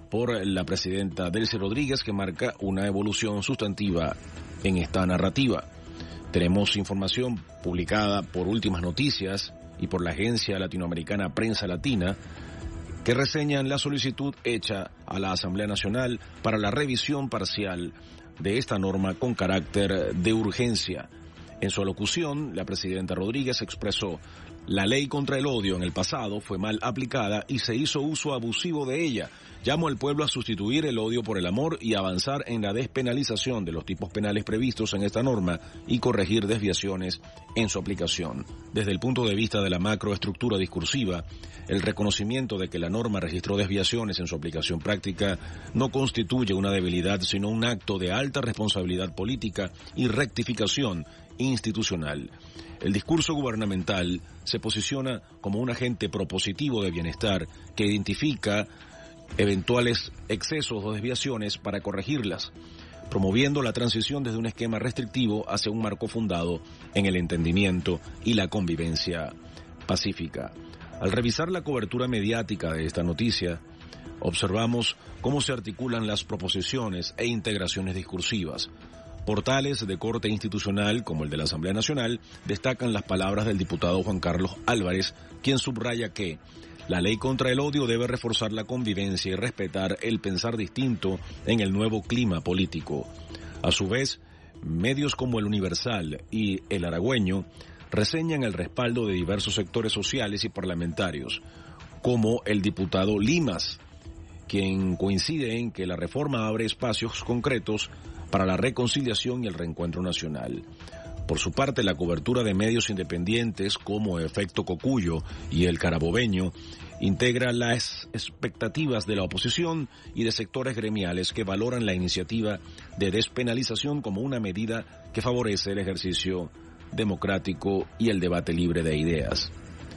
por la presidenta Delcy Rodríguez, que marca una evolución sustantiva en esta narrativa. Tenemos información publicada por Últimas Noticias y por la agencia latinoamericana Prensa Latina, que reseñan la solicitud hecha a la Asamblea Nacional para la revisión parcial de esta norma con carácter de urgencia. En su alocución, la presidenta Rodríguez expresó: la ley contra el odio en el pasado fue mal aplicada y se hizo uso abusivo de ella. Llamo al pueblo a sustituir el odio por el amor y avanzar en la despenalización de los tipos penales previstos en esta norma y corregir desviaciones en su aplicación. Desde el punto de vista de la macroestructura discursiva, el reconocimiento de que la norma registró desviaciones en su aplicación práctica no constituye una debilidad, sino un acto de alta responsabilidad política y rectificación institucional. El discurso gubernamental se posiciona como un agente propositivo de bienestar que identifica eventuales excesos o desviaciones para corregirlas, promoviendo la transición desde un esquema restrictivo hacia un marco fundado en el entendimiento y la convivencia pacífica. Al revisar la cobertura mediática de esta noticia, observamos cómo se articulan las proposiciones e integraciones discursivas. Portales de corte institucional, como el de la Asamblea Nacional, destacan las palabras del diputado Juan Carlos Álvarez, quien subraya que la ley contra el odio debe reforzar la convivencia y respetar el pensar distinto en el nuevo clima político. A su vez, medios como El Universal y El Aragüeño reseñan el respaldo de diversos sectores sociales y parlamentarios, como el diputado Limas, quien coincide en que la reforma abre espacios concretos para la reconciliación y el reencuentro nacional. Por su parte, la cobertura de medios independientes como Efecto Cocuyo y El Carabobeño integra las expectativas de la oposición y de sectores gremiales que valoran la iniciativa de despenalización como una medida que favorece el ejercicio democrático y el debate libre de ideas.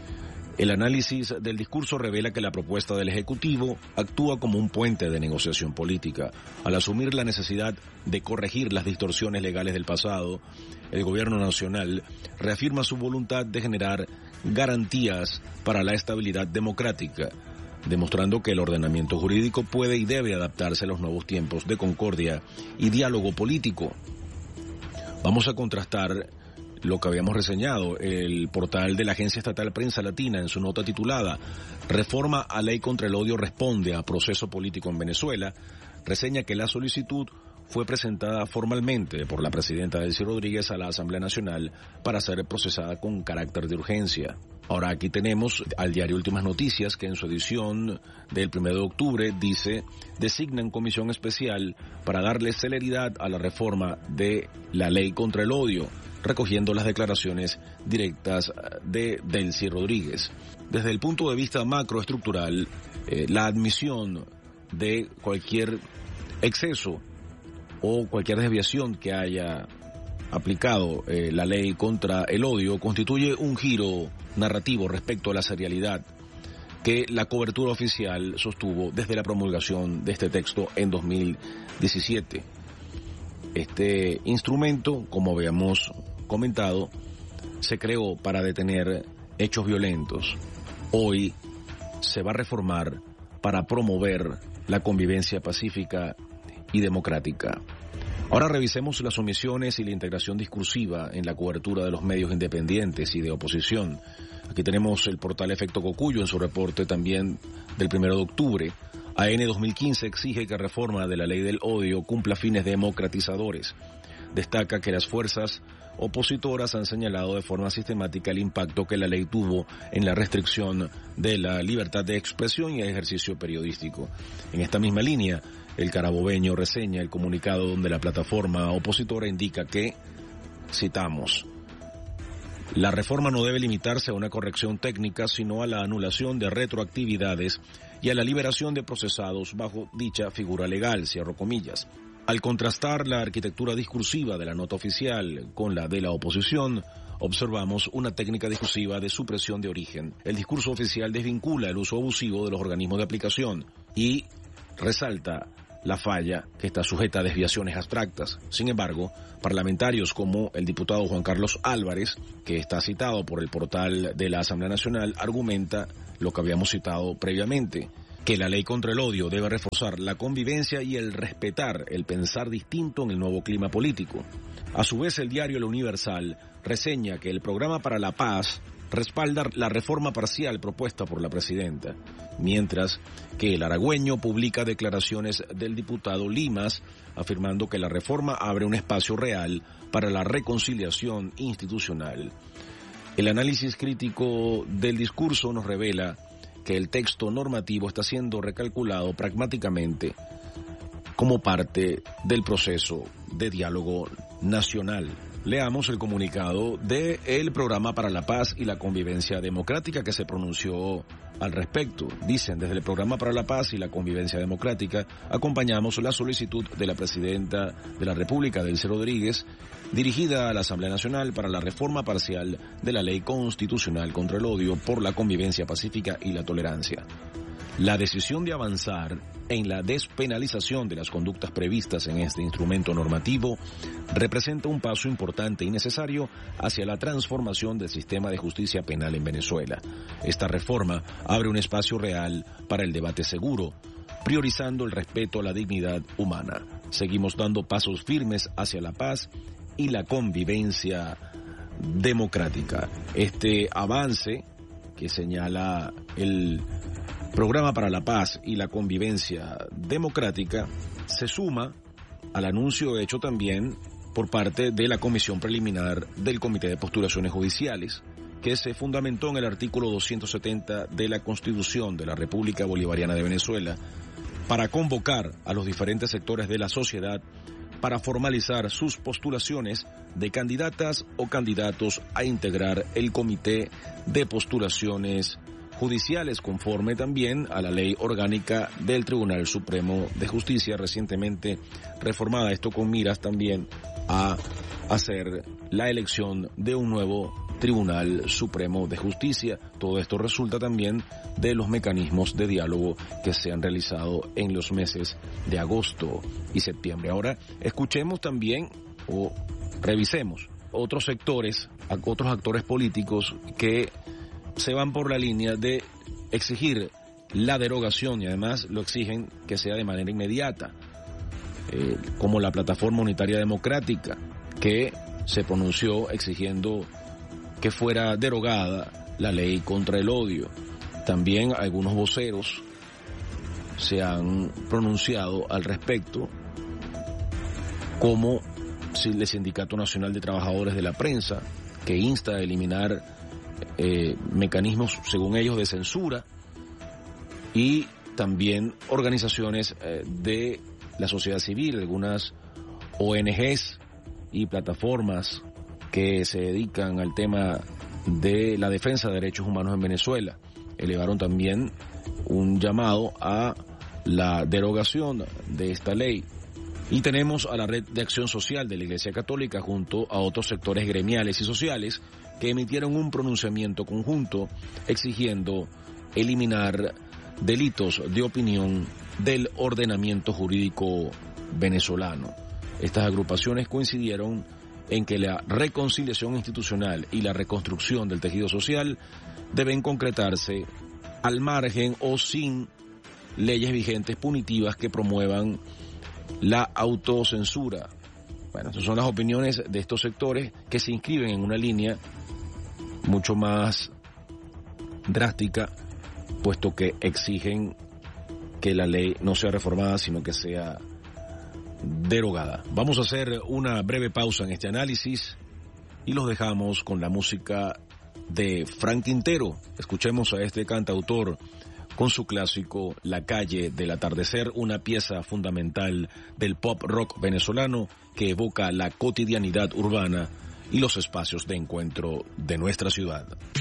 El análisis del discurso revela que la propuesta del Ejecutivo actúa como un puente de negociación política. Al asumir la necesidad de corregir las distorsiones legales del pasado, el Gobierno Nacional reafirma su voluntad de generar garantías para la estabilidad democrática, demostrando que el ordenamiento jurídico puede y debe adaptarse a los nuevos tiempos de concordia y diálogo político. Vamos a contrastar lo que habíamos reseñado. El portal de la Agencia Estatal Prensa Latina, en su nota titulada Reforma a Ley contra el Odio responde a proceso político en Venezuela, reseña que la solicitud fue presentada formalmente por la presidenta Delcy Rodríguez a la Asamblea Nacional para ser procesada con carácter de urgencia. Ahora aquí tenemos al diario Últimas Noticias, que en su edición del 1 de octubre dice: designan comisión especial para darle celeridad a la reforma de la ley contra el odio, recogiendo las declaraciones directas de Delcy Rodríguez. Desde el punto de vista macroestructural, la admisión de cualquier exceso o cualquier desviación que haya aplicado la ley contra el odio constituye un giro narrativo respecto a la serialidad que la cobertura oficial sostuvo desde la promulgación de este texto en 2017. Este instrumento, como habíamos comentado, se creó para detener hechos violentos. Hoy se va a reformar para promover la convivencia pacífica y democrática. Ahora revisemos las omisiones y la integración discursiva en la cobertura de los medios independientes y de oposición. Aquí tenemos el portal Efecto Cocuyo en su reporte también del 1 de octubre. AN 2015 exige que reforma de la ley del odio cumpla fines democratizadores. Destaca que las fuerzas opositoras han señalado de forma sistemática el impacto que la ley tuvo en la restricción de la libertad de expresión y el ejercicio periodístico. En esta misma línea, El Carabobeño reseña el comunicado donde la plataforma opositora indica que, citamos, la reforma no debe limitarse a una corrección técnica, sino a la anulación de retroactividades y a la liberación de procesados bajo dicha figura legal, cierro comillas. Al contrastar la arquitectura discursiva de la nota oficial con la de la oposición, observamos una técnica discursiva de supresión de origen. El discurso oficial desvincula el uso abusivo de los organismos de aplicación y resalta la falla que está sujeta a desviaciones abstractas. Sin embargo, parlamentarios como el diputado Juan Carlos Álvarez, que está citado por el portal de la Asamblea Nacional, argumenta lo que habíamos citado previamente. que la ley contra el odio debe reforzar la convivencia y el respetar el pensar distinto en el nuevo clima político. A su vez, el diario El Universal reseña que el programa para la paz respalda la reforma parcial propuesta por la presidenta, mientras que el Aragüeño publica declaraciones del diputado Limas afirmando que la reforma abre un espacio real para la reconciliación institucional. El análisis crítico del discurso nos revela que el texto normativo está siendo recalculado pragmáticamente como parte del proceso de diálogo nacional. Leamos el comunicado del Programa para la Paz y la Convivencia Democrática que se pronunció al respecto. Dicen, desde el Programa para la Paz y la Convivencia Democrática, acompañamos la solicitud de la Presidenta de la República, Delcy Rodríguez, dirigida a la Asamblea Nacional para la reforma parcial de la Ley Constitucional contra el Odio por la Convivencia Pacífica y la Tolerancia. La decisión de avanzar en la despenalización de las conductas previstas en este instrumento normativo representa un paso importante y necesario hacia la transformación del sistema de justicia penal en Venezuela. Esta reforma abre un espacio real para el debate seguro, priorizando el respeto a la dignidad humana. Seguimos dando pasos firmes hacia la paz y la convivencia democrática. Este avance que señala el Programa para la Paz y la Convivencia Democrática se suma al anuncio hecho también por parte de la Comisión Preliminar del Comité de Postulaciones Judiciales, que se fundamentó en el artículo 270 de la Constitución de la República Bolivariana de Venezuela para convocar a los diferentes sectores de la sociedad para formalizar sus postulaciones de candidatas o candidatos a integrar el Comité de Postulaciones Judiciales, conforme también a la Ley Orgánica del Tribunal Supremo de Justicia, recientemente reformada. Esto con miras también a hacer la elección de un nuevo Tribunal Supremo de Justicia. Todo esto resulta también de los mecanismos de diálogo que se han realizado en los meses de agosto y septiembre. Ahora, escuchemos también o revisemos otros sectores, otros actores políticos que se van por la línea de exigir la derogación y además lo exigen que sea de manera inmediata, como la Plataforma Unitaria Democrática, que se pronunció exigiendo que fuera derogada la ley contra el odio. También algunos voceros se han pronunciado al respecto, como el Sindicato Nacional de Trabajadores de la Prensa, que insta a eliminar mecanismos, según ellos, de censura, y también organizaciones de la sociedad civil, algunas ONGs y plataformas que se dedican al tema de la defensa de derechos humanos en Venezuela. Elevaron también un llamado a la derogación de esta ley. Y tenemos a la Red de Acción Social de la Iglesia Católica junto a otros sectores gremiales y sociales que emitieron un pronunciamiento conjunto exigiendo eliminar delitos de opinión del ordenamiento jurídico venezolano. Estas agrupaciones coincidieron en que la reconciliación institucional y la reconstrucción del tejido social deben concretarse al margen o sin leyes vigentes punitivas que promuevan la autocensura. Bueno, estas son las opiniones de estos sectores que se inscriben en una línea mucho más drástica, puesto que exigen que la ley no sea reformada, sino que sea derogada. Vamos a hacer una breve pausa en este análisis y los dejamos con la música de Frank Quintero. Escuchemos a este cantautor con su clásico La Calle del Atardecer, una pieza fundamental del pop rock venezolano que evoca la cotidianidad urbana y los espacios de encuentro de nuestra ciudad.